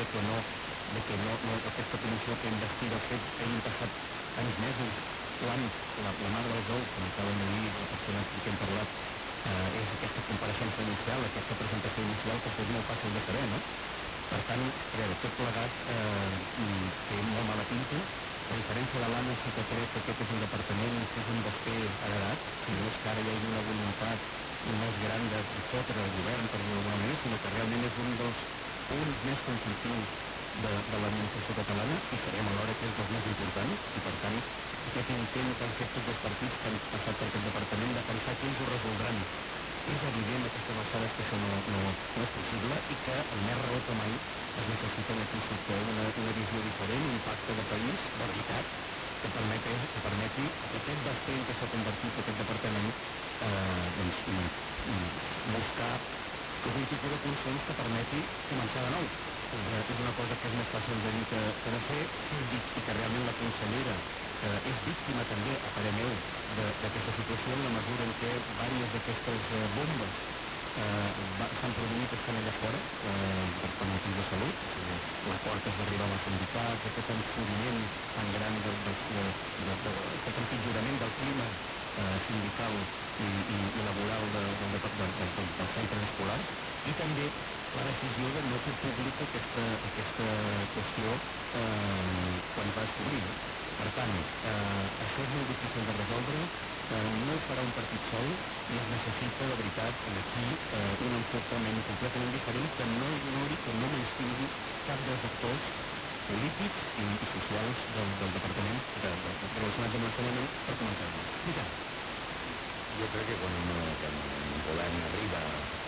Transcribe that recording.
aquesta comissió que investiga els fets que hagin passat anys mesos, quan la mare dels ous, com acaben de dir la persona amb qui hem parlat, és aquesta compareixença inicial, aquesta presentació inicial, que això és molt fàcil de saber, no? Per tant, a veure, tot plegat té molt mala pinta. A diferència de l'ANA, sí que crec que aquest és un departament que és un desfer heredat, si no és que ara hi hagi una voluntat més gran de fotre el govern, per dir-ho d'alguna manera, sinó que realment és un dels punts més conflictius de l'administració catalana i sabem alhora que és dels més importants, i per tant aquest intent que han fet tots els partits que han passat per aquest departament de pensar que ells ho resoldran. És evident a aquestes alçades que això no és possible i que, amb més raó que mai, es necessita en aquest sector una visió diferent, un pacte de país, de veritat, que permeti aquest desfer en què s'ha convertit aquest departament, buscar un tipus de consens que permeti començar de nou. És una cosa que és més fàcil de dir que de fer, i que realment la consellera és víctima també, a parer meu, d'aquesta situació, en la mesura en què diverses d'aquestes bombes s'han produït estan allà fora per motius de salut, o sigui, l'acord que es va arribar als sindicats, aquest enfuriment tan gran aquest empitjorament del clima sindical i laboral dels centres escolars, i també la decisió de no fer pública aquesta qüestió quan va descobrir. Per tant, això és molt difícil de resoldre, no ho farà un partit sol i es necessita, de veritat, aquí un enfocament completament diferent que no ignori, que no menystingui cap dels actors polítics i socials del Departament relacionats amb l'ensenyament per començar. Jo crec que quan un govern arriba